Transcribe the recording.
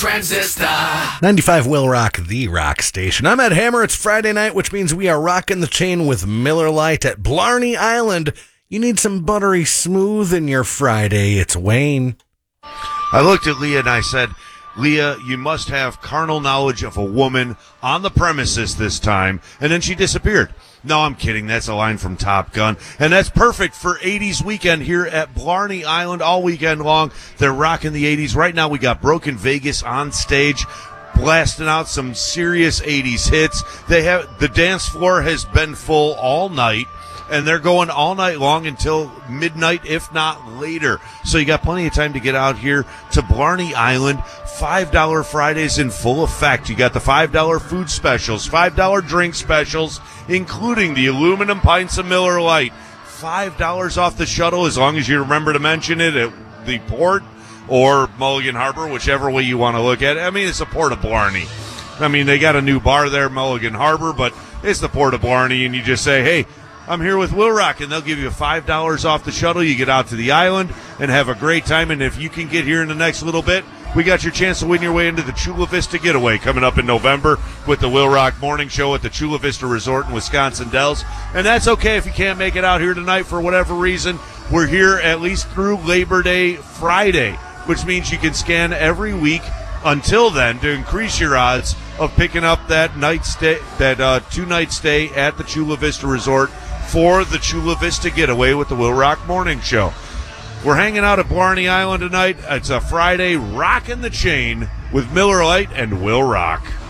Transistor 95 Will Rock, the rock station. I'm Ed Hammer. It's Friday night, which means we are rocking the chain with Miller Lite at Blarney Island. You need some buttery smooth in your Friday. It's Wayne. I looked at Leah and I said, Leah, you must have carnal knowledge of a woman on the premises this time. And then she disappeared. No, I'm kidding. That's a line from Top Gun. And that's perfect for 80s weekend here at Blarney Island all weekend long. They're rocking the 80s. Right now we got Broken Vegas on stage, blasting out some serious 80s hits. The dance floor has been full all night, and they're going all night long until midnight, if not later. So you got plenty of time to get out here to Blarney Island. $5 Fridays in full effect. You got the $5 food specials, $5 drink specials, including the aluminum pints of Miller Lite. $5 off the shuttle as long as you remember to mention it at the port or Mulligan Harbor, whichever way you want to look at it. I mean, it's the Port of Blarney. I mean, they got a new bar there, Mulligan Harbor, but it's the Port of Blarney, and you just say, hey, I'm here with Will Rock, and they'll give you $5 off the shuttle. You get out to the island and have a great time, and if you can get here in the next little bit, we got your chance to win your way into the Chula Vista Getaway coming up in November with the Will Rock Morning Show at the Chula Vista Resort in Wisconsin Dells. And that's okay if you can't make it out here tonight for whatever reason. We're here at least through Labor Day Friday, which means you can scan every week until then to increase your odds of picking up that night stay, that 2-night stay at the Chula Vista Resort for the Chula Vista Getaway with the Will Rock Morning Show. We're hanging out at Blarney Island tonight. It's a Friday, rocking the chain with Miller Lite and Will Rock.